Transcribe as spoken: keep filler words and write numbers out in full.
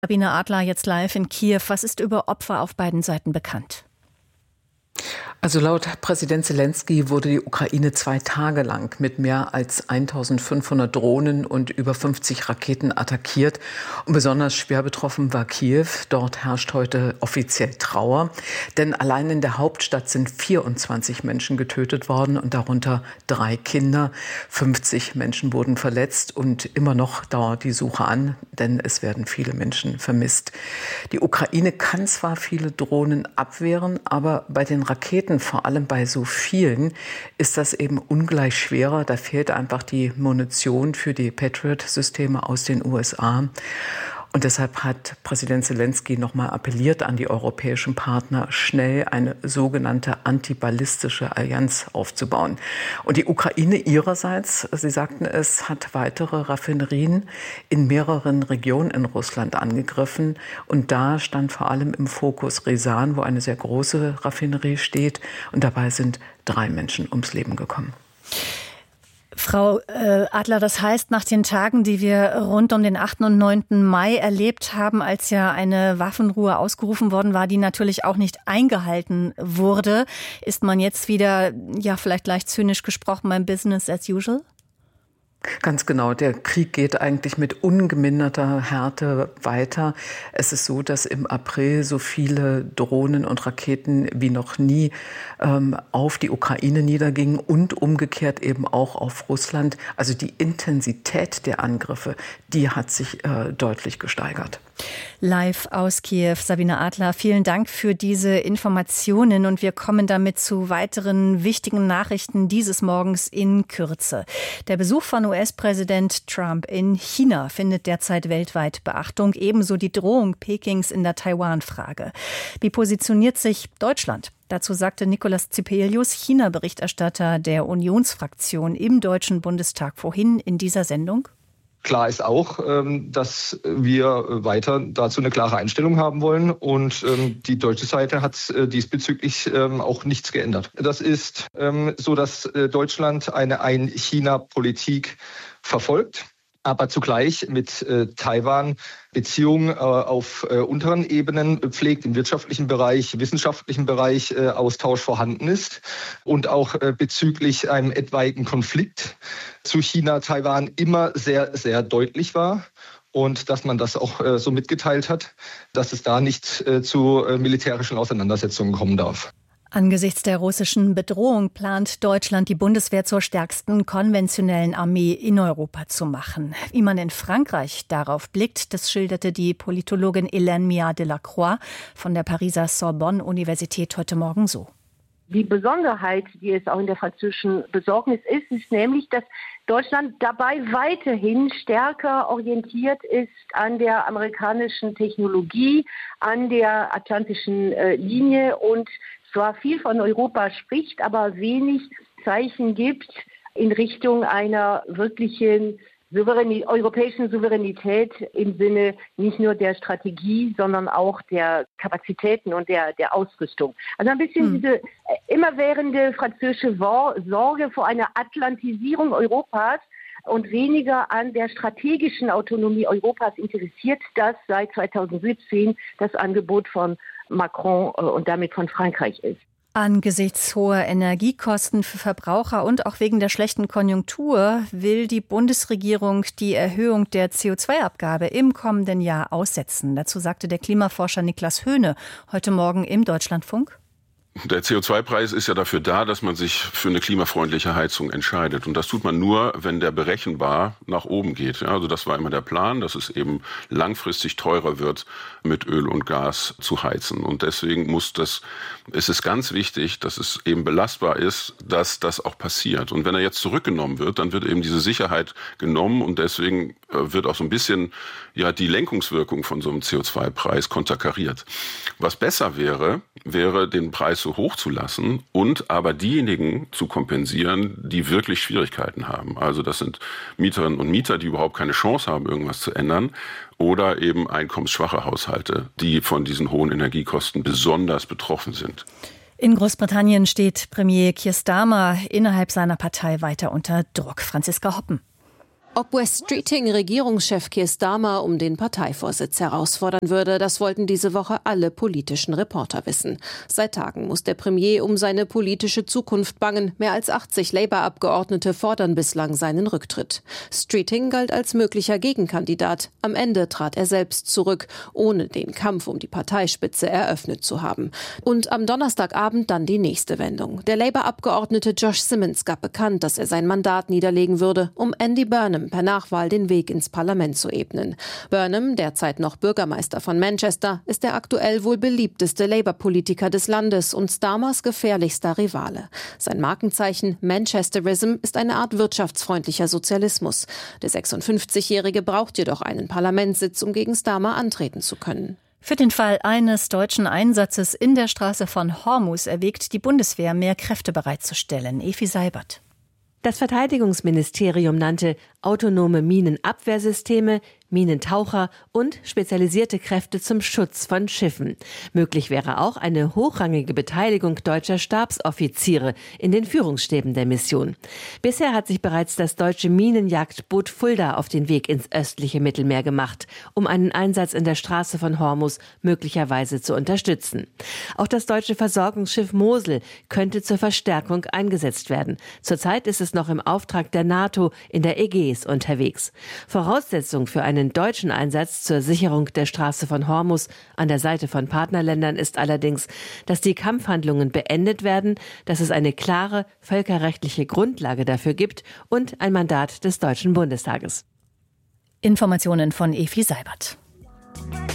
Sabine Adler jetzt live in Kiew. Was ist über Opfer auf beiden Seiten bekannt? Also laut Präsident Selenskyj wurde die Ukraine zwei Tage lang mit mehr als eintausendfünfhundert Drohnen und über fünfzig Raketen attackiert. Und besonders schwer betroffen war Kiew. Dort herrscht heute offiziell Trauer. Denn allein in der Hauptstadt sind vierundzwanzig Menschen getötet worden und darunter drei Kinder. fünfzig Menschen wurden verletzt und immer noch dauert die Suche an, denn es werden viele Menschen vermisst. Die Ukraine kann zwar viele Drohnen abwehren, aber bei den Raketen, vor allem bei so vielen, ist das eben ungleich schwerer. Da fehlt einfach die Munition für die Patriot-Systeme aus den U S A. Und deshalb hat Präsident Selenskyj nochmal appelliert an die europäischen Partner, schnell eine sogenannte antiballistische Allianz aufzubauen. Und die Ukraine ihrerseits, Sie sagten es, hat weitere Raffinerien in mehreren Regionen in Russland angegriffen. Und da stand vor allem im Fokus Ryazan, wo eine sehr große Raffinerie steht. Und dabei sind drei Menschen ums Leben gekommen. Frau äh, Adler, das heißt, nach den Tagen, die wir rund um den achten und neunten Mai erlebt haben, als ja eine Waffenruhe ausgerufen worden war, die natürlich auch nicht eingehalten wurde, ist man jetzt wieder, ja vielleicht leicht zynisch gesprochen, beim Business as usual? Ganz genau. Der Krieg geht eigentlich mit ungeminderter Härte weiter. Es ist so, dass im April so viele Drohnen und Raketen wie noch nie ähm, auf die Ukraine niedergingen und umgekehrt eben auch auf Russland. Also die Intensität der Angriffe, die hat sich äh, deutlich gesteigert. Live aus Kiew, Sabine Adler, vielen Dank für diese Informationen und wir kommen damit zu weiteren wichtigen Nachrichten dieses Morgens in Kürze. Der Besuch von U S-Präsident Trump in China findet derzeit weltweit Beachtung, ebenso die Drohung Pekings in der Taiwan-Frage. Wie positioniert sich Deutschland? Dazu sagte Nikolaus Zipelius, China-Berichterstatter der Unionsfraktion im Deutschen Bundestag, vorhin in dieser Sendung. Klar ist auch, dass wir weiter dazu eine klare Einstellung haben wollen und die deutsche Seite hat diesbezüglich auch nichts geändert. Das ist so, dass Deutschland eine Ein-China-Politik verfolgt, aber zugleich mit äh, Taiwan Beziehungen äh, auf äh, unteren Ebenen pflegt, im wirtschaftlichen Bereich, wissenschaftlichen Bereich äh, Austausch vorhanden ist und auch äh, bezüglich einem etwaigen Konflikt zu China, Taiwan immer sehr, sehr deutlich war. Und dass man das auch äh, so mitgeteilt hat, dass es da nicht äh, zu äh, militärischen Auseinandersetzungen kommen darf. Angesichts der russischen Bedrohung plant Deutschland, die Bundeswehr zur stärksten konventionellen Armee in Europa zu machen. Wie man in Frankreich darauf blickt, das schilderte die Politologin Hélène Miat de la Croix von der Pariser Sorbonne-Universität heute Morgen so. Die Besonderheit, die es auch in der französischen Besorgnis ist, ist nämlich, dass Deutschland dabei weiterhin stärker orientiert ist an der amerikanischen Technologie, an der atlantischen äh, Linie und zwar viel von Europa spricht, aber wenig Zeichen gibt in Richtung einer wirklichen Souverän- europäischen Souveränität im Sinne nicht nur der Strategie, sondern auch der Kapazitäten und der, der Ausrüstung. Also ein bisschen hm. diese immerwährende französische Sorge vor einer Atlantisierung Europas und weniger an der strategischen Autonomie Europas interessiert, das seit zweitausendsiebzehn das Angebot von Macron und damit von Frankreich ist. Angesichts hoher Energiekosten für Verbraucher und auch wegen der schlechten Konjunktur will die Bundesregierung die Erhöhung der C O zwei Abgabe im kommenden Jahr aussetzen. Dazu sagte der Klimaforscher Niklas Höhne heute Morgen im Deutschlandfunk. Der C O zwei Preis ist ja dafür da, dass man sich für eine klimafreundliche Heizung entscheidet. Und das tut man nur, wenn der berechenbar nach oben geht. Ja, also das war immer der Plan, dass es eben langfristig teurer wird, mit Öl und Gas zu heizen. Und deswegen muss das, es ist ganz wichtig, dass es eben belastbar ist, dass das auch passiert. Und wenn er jetzt zurückgenommen wird, dann wird eben diese Sicherheit genommen und deswegen wird auch so ein bisschen ja die Lenkungswirkung von so einem C O zwei Preis konterkariert. Was besser wäre, wäre den Preis so hoch zu lassen und aber diejenigen zu kompensieren, die wirklich Schwierigkeiten haben. Also das sind Mieterinnen und Mieter, die überhaupt keine Chance haben, irgendwas zu ändern, oder eben einkommensschwache Haushalte, die von diesen hohen Energiekosten besonders betroffen sind. In Großbritannien steht Premier Keir Starmer innerhalb seiner Partei weiter unter Druck. Franziska Hoppen. Ob Wes Streeting Regierungschef Keir Starmer um den Parteivorsitz herausfordern würde, das wollten diese Woche alle politischen Reporter wissen. Seit Tagen muss der Premier um seine politische Zukunft bangen. Mehr als achtzig Labour-Abgeordnete fordern bislang seinen Rücktritt. Streeting galt als möglicher Gegenkandidat. Am Ende trat er selbst zurück, ohne den Kampf um die Parteispitze eröffnet zu haben. Und am Donnerstagabend dann die nächste Wendung. Der Labour-Abgeordnete Josh Simmons gab bekannt, dass er sein Mandat niederlegen würde, um Andy Burnham per Nachwahl den Weg ins Parlament zu ebnen. Burnham, derzeit noch Bürgermeister von Manchester, ist der aktuell wohl beliebteste Labour-Politiker des Landes und Starmers gefährlichster Rivale. Sein Markenzeichen Manchesterism ist eine Art wirtschaftsfreundlicher Sozialismus. Der sechsundfünfzigjährige braucht jedoch einen Parlamentssitz, um gegen Starmer antreten zu können. Für den Fall eines deutschen Einsatzes in der Straße von Hormuz erwägt die Bundeswehr, mehr Kräfte bereitzustellen. Evi Seibert. Das Verteidigungsministerium nannte autonome Minenabwehrsysteme, Minentaucher und spezialisierte Kräfte zum Schutz von Schiffen. Möglich wäre auch eine hochrangige Beteiligung deutscher Stabsoffiziere in den Führungsstäben der Mission. Bisher hat sich bereits das deutsche Minenjagdboot Fulda auf den Weg ins östliche Mittelmeer gemacht, um einen Einsatz in der Straße von Hormuz möglicherweise zu unterstützen. Auch das deutsche Versorgungsschiff Mosel könnte zur Verstärkung eingesetzt werden. Zurzeit ist es noch im Auftrag der NATO in der Ägäis unterwegs. Voraussetzung für einen deutschen Einsatz zur Sicherung der Straße von Hormuz an der Seite von Partnerländern ist allerdings, dass die Kampfhandlungen beendet werden, dass es eine klare völkerrechtliche Grundlage dafür gibt und ein Mandat des Deutschen Bundestages. Informationen von Evi Seibert.